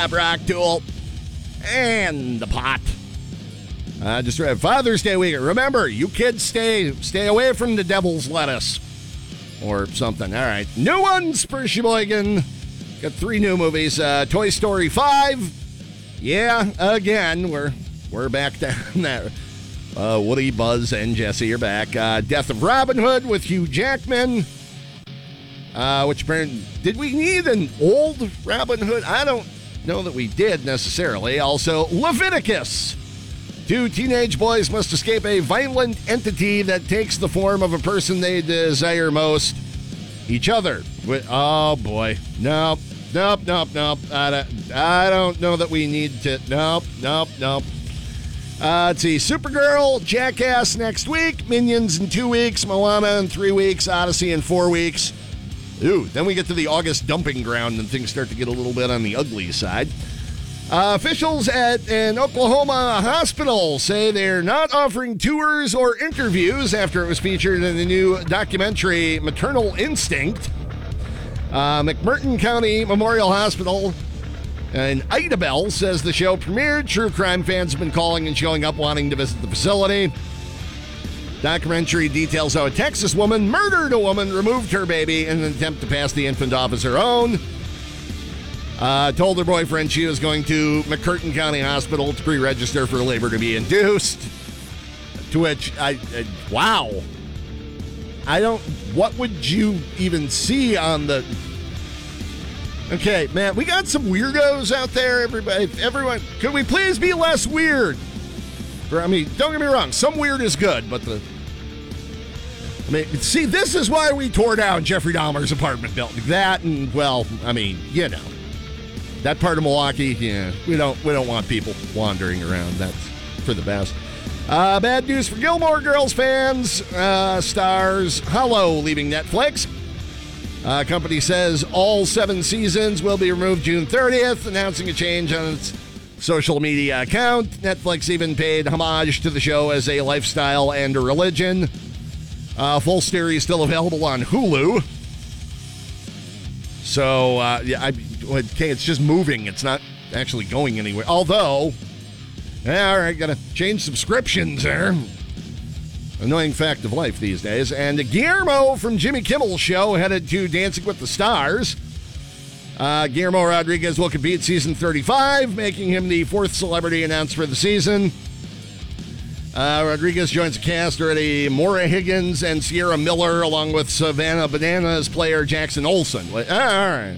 Rock Tool and the pot. Just read Father's Day weekend. Remember, you kids stay away from the devil's lettuce or something. All right, new ones for Sheboygan. Got 3 new movies. Toy Story 5. Yeah, again, we're back down there. Woody, Buzz, and Jesse are back. Death of Robin Hood with Hugh Jackman. Which apparently, did we need an old Robin Hood? I don't know that we did necessarily. Also, Leviticus. 2 teenage boys must escape a violent entity that takes the form of a person they desire most. Each other. Oh, boy. Nope. I don't know that we need to. Nope. Let's see. Supergirl, Jackass next week. Minions in 2 weeks. Moana in 3 weeks. Odyssey in 4 weeks. Ooh, then we get to the August dumping ground and things start to get a little bit on the ugly side. Officials at an Oklahoma hospital say they're not offering tours or interviews after it was featured in the new documentary Maternal Instinct. McMurton County Memorial Hospital in Idabel says the show premiered. True crime fans have been calling and showing up wanting to visit the facility. Documentary details how a Texas woman murdered a woman, removed her baby in an attempt to pass the infant off as her own. Told her boyfriend she was going to McCurtain County Hospital to pre-register for labor to be induced. To which, wow. What would you even see on the... Okay, man, we got some weirdos out there, everyone. Could we please be less weird? I mean, don't get me wrong, some weird is good, but see, this is why we tore down Jeffrey Dahmer's apartment building. That and, well, I mean, you know. That part of Milwaukee, yeah, we don't want people wandering around. That's for the best. Bad news for Gilmore Girls fans. Stars Hollow leaving Netflix. Company says all 7 seasons will be removed June 30th, announcing a change on its social media account. Netflix even paid homage to the show as a lifestyle and a religion. Full series still available on Hulu. So, okay, it's just moving. It's not actually going anywhere. Although, all right, got to change subscriptions there. Annoying fact of life these days. And Guillermo from Jimmy Kimmel's show headed to Dancing with the Stars. Guillermo Rodriguez will compete season 35, making him the 4th celebrity announced for the season. Rodriguez joins the cast already. Maura Higgins and Sierra Miller, along with Savannah Bananas player Jackson Olsen. All right.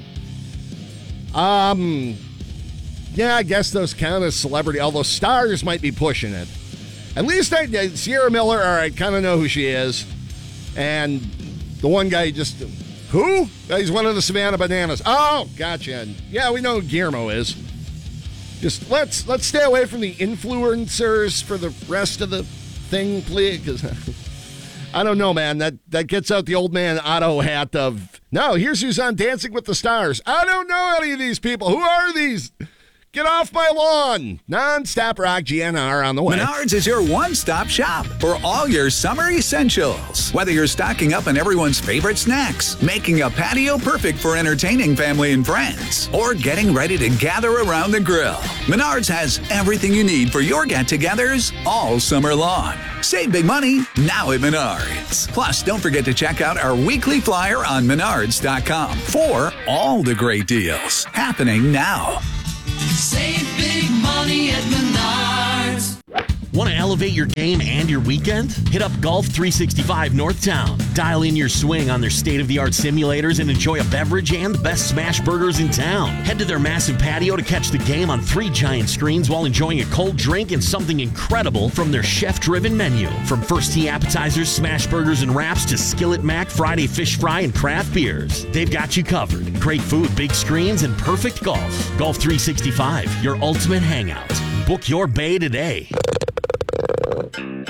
Yeah, I guess those count as celebrity, although Stars might be pushing it. At least Sierra Miller, all right, kind of know who she is. And the one guy just... Who? He's one of the Savannah Bananas. Oh, gotcha. Yeah, we know who Guillermo is. Just let's stay away from the influencers for the rest of the thing, please. Because I don't know, man. That gets out the old man Otto hat of, no, here's who's on Dancing with the Stars. I don't know any of these people. Who are these? Get off my lawn. Non-stop rock GNR on the way. Menards is your one-stop shop for all your summer essentials. Whether you're stocking up on everyone's favorite snacks, making a patio perfect for entertaining family and friends, or getting ready to gather around the grill, Menards has everything you need for your get-togethers all summer long. Save big money now at Menards. Plus, don't forget to check out our weekly flyer on Menards.com for all the great deals happening now. Save big money at Menards. Want to elevate your game and your weekend? Hit up Golf 365 Northtown. Dial in your swing on their state-of-the-art simulators and enjoy a beverage and the best smash burgers in town. Head to their massive patio to catch the game on 3 giant screens while enjoying a cold drink and something incredible from their chef-driven menu. From first tee appetizers, smash burgers and wraps to Skillet Mac, Friday fish fry, and craft beers. They've got you covered. Great food, big screens, and perfect golf. Golf 365, your ultimate hangout. Book your bay today.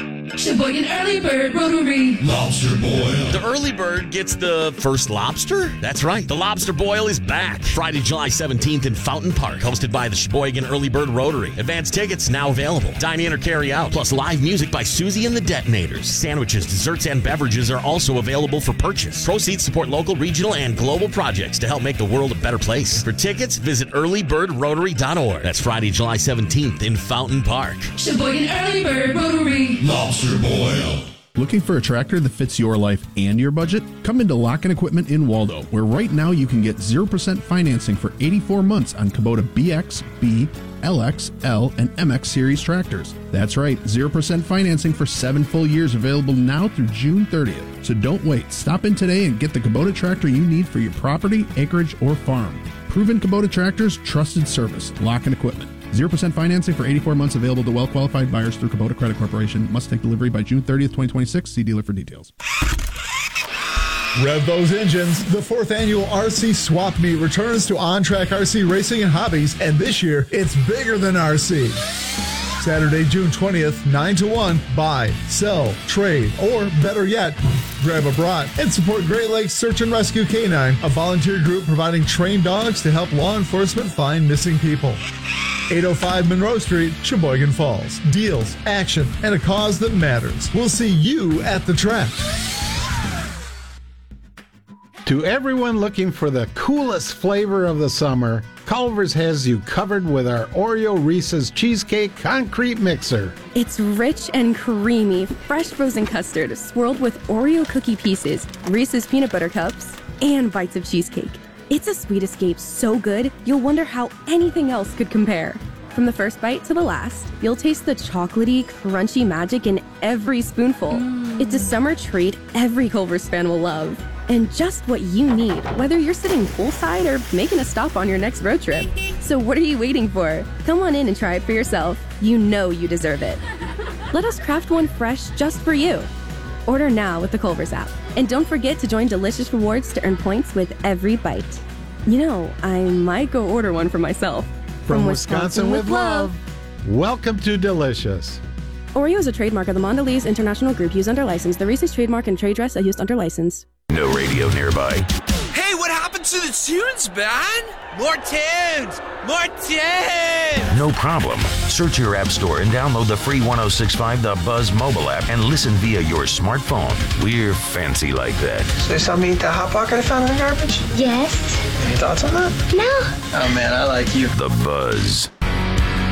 Sheboygan Early Bird Rotary. Lobster boil. The early bird gets the first lobster? That's right. The Lobster Boil is back. Friday, July 17th in Fountain Park, hosted by the Sheboygan Early Bird Rotary. Advance tickets now available. Dine in or carry out, plus live music by Susie and the Detonators. Sandwiches, desserts, and beverages are also available for purchase. Proceeds support local, regional, and global projects to help make the world a better place. For tickets, visit earlybirdrotary.org. That's Friday, July 17th in Fountain Park. Sheboygan Early Bird Rotary. Lobster boil. Looking for a tractor that fits your life and your budget? Come into Lock & Equipment in Waldo, where right now you can get 0% financing for 84 months on Kubota BX, B, LX, L, and MX series tractors. That's right, 0% financing for 7 full years available now through June 30th. So don't wait. Stop in today and get the Kubota tractor you need for your property, acreage, or farm. Proven Kubota tractors, trusted service. Lock & Equipment. 0% financing for 84 months available to well-qualified buyers through Kubota Credit Corporation. Must take delivery by June 30th, 2026. See dealer for details. Rev those engines. The 4th annual RC Swap Meet returns to On Track RC Racing and Hobbies, and this year it's bigger than RC. Saturday, June 20th, 9 to 1. Buy, sell, trade, or better yet, grab a brat and support Great Lakes Search and Rescue K9, a volunteer group providing trained dogs to help law enforcement find missing people. 805 Monroe Street, Sheboygan Falls. Deals, action, and a cause that matters. We'll see you at the track. To everyone looking for the coolest flavor of the summer, Culver's has you covered with our Oreo Reese's Cheesecake Concrete Mixer. It's rich and creamy, fresh frozen custard swirled with Oreo cookie pieces, Reese's peanut butter cups, and bites of cheesecake. It's a sweet escape so good, you'll wonder how anything else could compare. From the first bite to the last, you'll taste the chocolatey, crunchy magic in every spoonful. It's a summer treat every Culver's fan will love. And just what you need, whether you're sitting poolside or making a stop on your next road trip. So what are you waiting for? Come on in and try it for yourself. You know you deserve it. Let us craft one fresh just for you. Order now with the Culver's app. And don't forget to join Delicious Rewards to earn points with every bite. You know, I might go order one for myself. From Wisconsin with love. Welcome to Delicious. Oreo is a trademark of the Mondelez International Group used under license. The Reese's trademark and trade dress are used under license. No radio nearby. Hey, what happened to the tunes, man? More tunes! More tunes! No problem. Search your app store and download the free 1065 The Buzz mobile app and listen via your smartphone. We're fancy like that. So you saw me eat that Hot Pocket I found in the garbage? Yes. Any thoughts on that? No. Oh man, I like you. The Buzz.